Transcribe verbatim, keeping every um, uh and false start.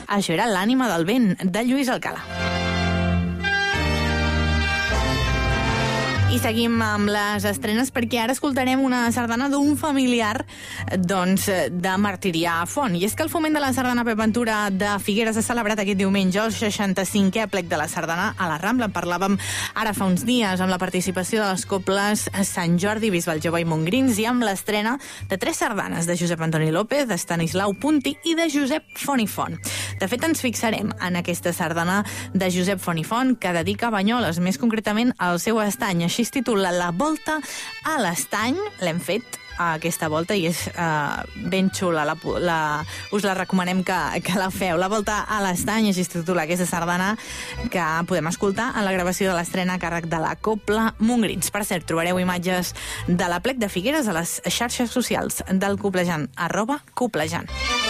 Això era L'ànima del vent, de Lluís Alcalà. I seguim amb les estrenes perquè ara escoltarem una sardana d'un familiar doncs, de Martirià Font. I és que el Foment de la Sardana Pep Ventura de Figueres ha celebrat aquest diumenge el seixanta-cinquè plec de la sardana a la Rambla. En parlàvem ara fa uns dies amb la participació de les coples Sant Jordi, Bisbal Jove i Montgrins i amb l'estrena de tres sardanes de Josep Antoni López, d'Estanislau Punti i de Josep Font i Font. De fet, ens fixarem en aquesta sardana de Josep Font i Font que dedica a Banyoles, més concretament al seu estany. Així es titula La volta a l'estany. L'hem fet a aquesta volta i és uh, ben xula. La, la, us la recomanem que, que la feu. La volta a l'estany, així es titula aquesta sardana que podem escoltar en la gravació de l'estrena a càrrec de la Copla Montgrins. Per cert, trobareu imatges de la plec de Figueres a les xarxes socials del Coplejant, arroba Coplejant.